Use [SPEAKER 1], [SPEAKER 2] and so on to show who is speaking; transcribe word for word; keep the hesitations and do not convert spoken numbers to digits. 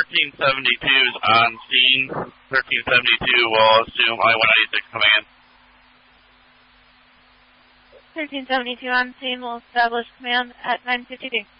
[SPEAKER 1] thirteen seventy-two is on scene. thirteen seventy-two will assume I one ninety-six command.
[SPEAKER 2] thirteen seventy-two on scene will establish command at nine fifty-two.